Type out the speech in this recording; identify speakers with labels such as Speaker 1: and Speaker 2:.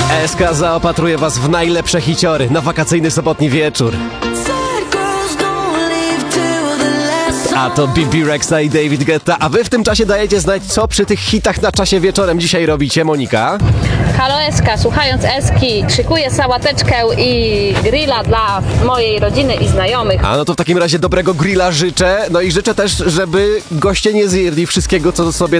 Speaker 1: SK zaopatruje was w najlepsze hiciory na wakacyjny sobotni wieczór. A to BB Rexa i David Guetta, a wy w tym czasie dajecie znać, co przy tych hitach na czasie wieczorem dzisiaj robicie, Monika?
Speaker 2: Halo Eska, słuchając Eski, szykuję sałateczkę i grilla dla mojej rodziny i znajomych.
Speaker 1: A no to w takim razie dobrego grilla życzę, no i życzę też, żeby goście nie zjedli wszystkiego, co sobie